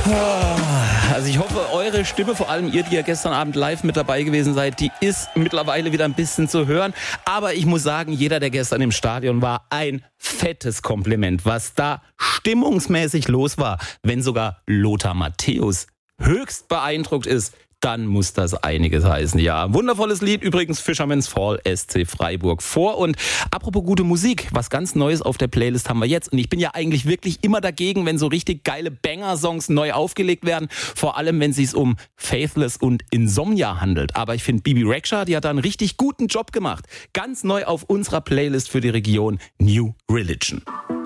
Also ich hoffe, eure Stimme, vor allem ihr, die ja gestern Abend live mit dabei gewesen seid, die ist mittlerweile wieder ein bisschen zu hören. Aber ich muss sagen, jeder, der gestern im Stadion war, ein fettes Kompliment, was da stimmungsmäßig los war. Wenn sogar Lothar Matthäus höchst beeindruckt ist, dann muss das einiges heißen. Ja, wundervolles Lied, übrigens Fisherman's Fall, SC Freiburg vor. Und apropos gute Musik, was ganz Neues auf der Playlist haben wir jetzt. Und ich bin ja eigentlich wirklich immer dagegen, wenn so richtig geile Banger-Songs neu aufgelegt werden. Vor allem, wenn es sich um Faithless und Insomnia handelt. Aber ich finde, Bibi Rexha, die hat da einen richtig guten Job gemacht. Ganz neu auf unserer Playlist für die Region New Religion.